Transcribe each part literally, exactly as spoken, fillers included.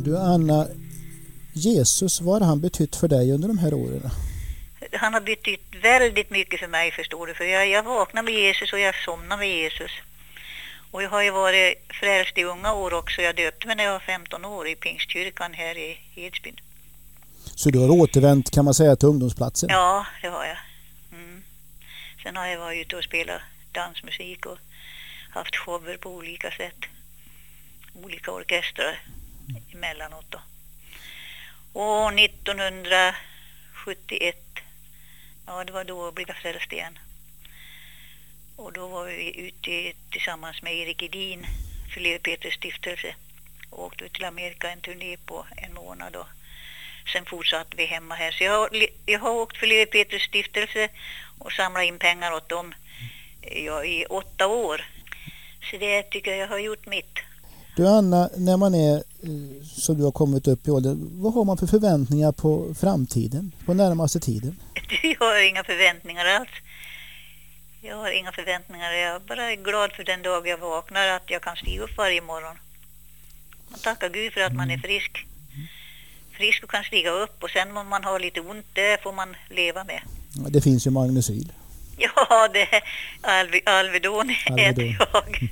Du Anna, Jesus, vad har han betytt för dig under de här åren? Han har betytt väldigt mycket för mig, förstår du. För jag, jag vaknar med Jesus och jag somnar med Jesus. Och jag har ju varit frälst i unga år också. Jag döpte mig när jag var femton år i Pingstkyrkan här i Edsbyn. Så du har återvänt, kan man säga, till ungdomsplatsen? Ja, det har jag. Mm. Sen har jag varit ute och spelat dansmusik och haft shower på olika sätt. Olika orkestrar emellanåt då. Och nittonhundrasjuttioett, ja det var då jag blev frälst igen. Och då var vi ute tillsammans med Erik Edin för Lewi Pethrus stiftelse. Och åkte till Amerika en turné på en månad då. Sen fortsatte vi hemma här. Så jag har, jag har åkt för Lewi Pethrus stiftelse och samlat in pengar åt dem ja, i åtta år. Så det tycker jag jag har gjort mitt. Du Anna, när man är som du har kommit upp i ålder, vad har man för förväntningar på framtiden, på närmaste tiden? Jag har inga förväntningar alls. Jag har inga förväntningar. Jag är bara glad för den dag jag vaknar att jag kan stiga upp varje morgon. Man tackar Gud för att man är frisk. Frisk och kan stiga upp, och sen om man har lite ont, det får man leva med. Det finns ju Magnecyl. Ja, det är Alve, Alvedon heter jag.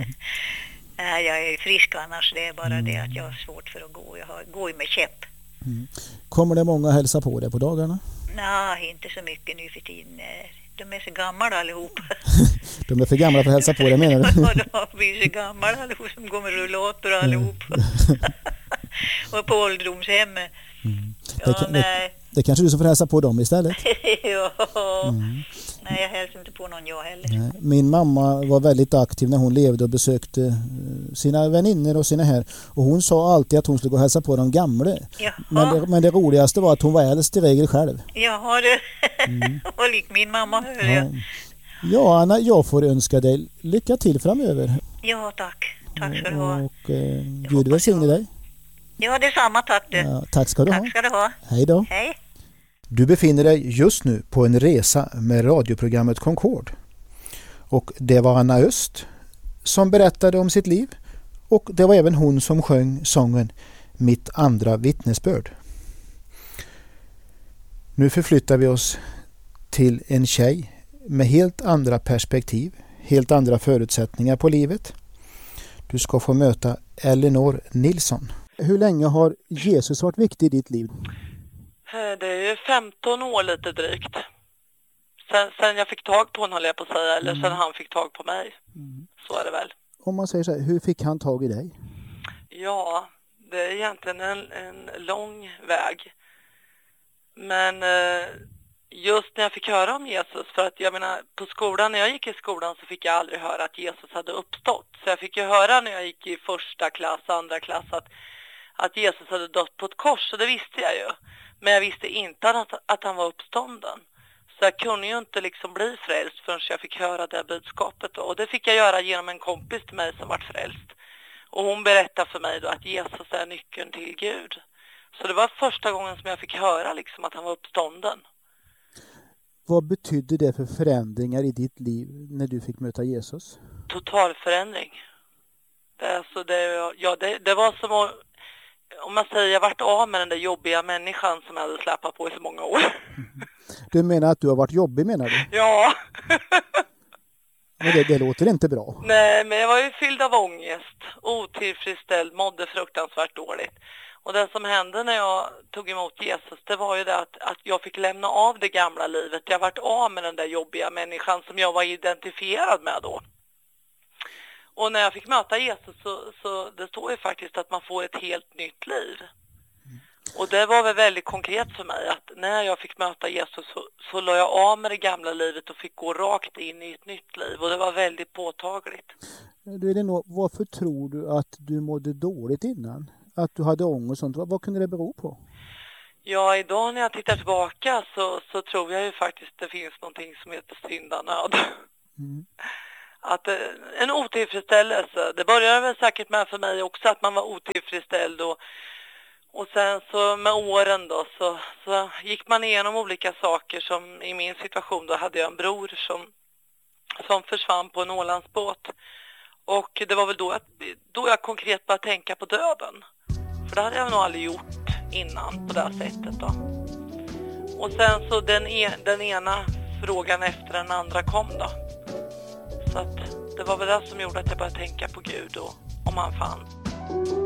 Nej, jag är frisk annars. Det är bara mm. det att jag har svårt för att gå. Jag har, går med käpp. Mm. Kommer det många hälsa på dig på dagarna? Nej, inte så mycket nu för tiden. De är så gamla allihop. De är för gamla för att hälsa på dig, menar du? Ja, de blir så gamla allihop som går med rullator allihop. Och på ålderdomshemmet. Mm. Ja, det, det, det kanske du som får hälsa på dem istället? Ja. Mm. Nej, jag hälsar inte på någon jag heller. Nej. Min mamma var väldigt aktiv när hon levde och besökte sina vänner och sina här. Och hon sa alltid att hon skulle gå och hälsa på de gamla. Men det, men det roligaste var att hon var äldst i regel själv. Jaha, det mm. var lik min mamma, hör jag. Ja. Ja, Anna, jag får önska dig lycka till framöver. Ja, tack. Tack ska du ha. Och eh, Gud välsigne dig. Ja, det är samma, tack du. Ja, tack ska du tack ha. Ska du ha. Hej då. Hej. Du befinner dig just nu på en resa med radioprogrammet Concord. Och det var Anna Öst som berättade om sitt liv. Och det var även hon som sjöng sången Mitt andra vittnesbörd. Nu förflyttar vi oss till en tjej med helt andra perspektiv, helt andra förutsättningar på livet. Du ska få möta Elinor Nilsson. Hur länge har Jesus varit viktig i ditt liv? Det är femton år lite drygt. Sen, sen jag fick tag på honom, håller jag på att säga, eller mm. sen han fick tag på mig. Mm. Så är det väl. Om man säger så här, hur fick han tag i dig? Ja, det är egentligen en, en lång väg. Men eh, just när jag fick höra om Jesus, för att jag menar, på skolan, när jag gick i skolan så fick jag aldrig höra att Jesus hade uppstått. Så jag fick ju höra när jag gick i första klass, andra klass, att, att Jesus hade dött på ett kors, så det visste jag ju. Men jag visste inte att, att han var uppstånden. Så jag kunde ju inte liksom bli frälst förrän jag fick höra det budskapet då. Och det fick jag göra genom en kompis till mig som var frälst. Och hon berättade för mig då att Jesus är nyckeln till Gud. Så det var första gången som jag fick höra liksom att han var uppstånden. Vad betydde det för förändringar i ditt liv när du fick möta Jesus? Total förändring. Det, alltså det, ja, det, det var som att, om man säger, jag varit av med den där jobbiga människan som jag hade släpat på i så många år. Du menar att du har varit jobbig, menar du? Ja. Men det, det låter inte bra. Nej, men jag var ju fylld av ångest, otillfredsställd, mådde fruktansvärt dåligt. Och det som hände när jag tog emot Jesus, det var ju det att, att jag fick lämna av det gamla livet. Jag varit av med den där jobbiga människan som jag var identifierad med då. Och när jag fick möta Jesus så, så det står ju faktiskt att man får ett helt nytt liv. Och det var väl väldigt konkret för mig att när jag fick möta Jesus så, så la jag av med det gamla livet och fick gå rakt in i ett nytt liv. Och det var väldigt påtagligt. Du, Elinor, varför tror du att du mådde dåligt innan? Att du hade ångest och sånt. Vad, vad kunde det bero på? Ja, idag när jag tittar tillbaka så, så tror jag ju faktiskt att det finns någonting som heter syndanöd. Mm. Att en otillfredsställelse, det började väl säkert med för mig också att man var otillfredsställd och, och sen så med åren då så, så gick man igenom olika saker. Som i min situation då hade jag en bror som, som försvann på en Ålandsbåt och det var väl då, att, då jag konkret började tänka på döden. För det hade jag nog aldrig gjort innan på det här sättet då. Och sen så den, e- den ena frågan efter den andra kom då. Så att det var väl det som gjorde att jag började tänka på Gud och om han fanns.